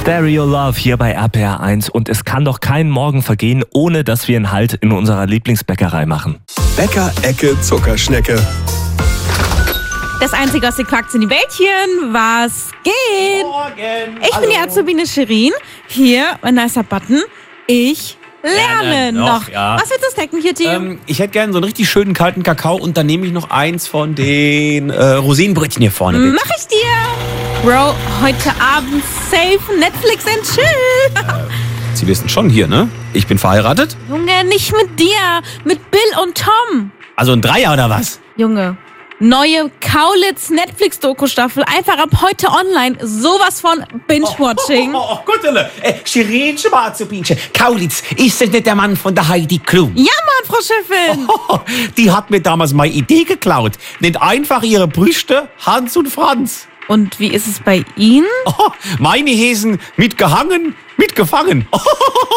Stereo Love hier bei RPR 1 und es kann doch kein Morgen vergehen, ohne dass wir einen Halt in unserer Lieblingsbäckerei machen. Bäcker-Ecke Zuckerschnecke. Das Einzige, was ihr quackt, sind die Bällchen. Was geht? Morgen. Ich bin die Azubine Shirin. Hier, ein nicer Button. Ich lerne noch. Ja. Was willst du snacken hier, Team? Ich hätte gerne so einen richtig schönen kalten Kakao und dann nehme ich noch eins von den Rosinenbrötchen hier vorne. Bitte. Mach ich dir. Bro, heute Abend safe Netflix and chill. Sie wissen schon hier, ne? Ich bin verheiratet. Junge, nicht mit dir. Mit Bill und Tom. Also ein Dreier oder was? Junge, neue Kaulitz Netflix-Doku-Staffel. Einfach ab heute online. Sowas von Binge-Watching. Oh, Gottele. Shirin Schwarzopinchen. Kaulitz, ist das nicht der Mann von der Heidi Klum? Ja, Mann, Frau Chefin. Die hat mir damals meine Idee geklaut. Nennt einfach ihre Brüste Hans und Franz. Und wie ist es bei Ihnen? Oh, meine Häsen mitgehangen, mitgefangen. Oh,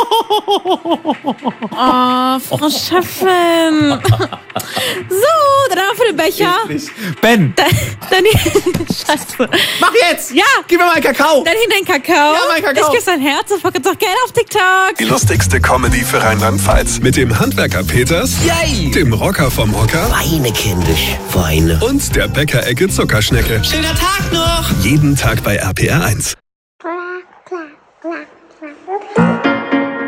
Frau Chefin. So, dann haben wir für den Becher. Ben, Dann Scheiße. mach jetzt! Ja. Gib mir mal einen Kakao! Dann hin dein Kakao. Ja, mein Kakao. Ich küsse dein Herz und verkaufe doch gerne auf TikTok. Die lustigste Comedy für Rheinland-Pfalz. Mit dem Handwerker Peters, Yay! dem Rocker vom Hocker Weine, kindisch, Weine. und der Bäcker-Ecke Zuckerschnecke. Schöner Tag noch! Jeden Tag bei RPR 1.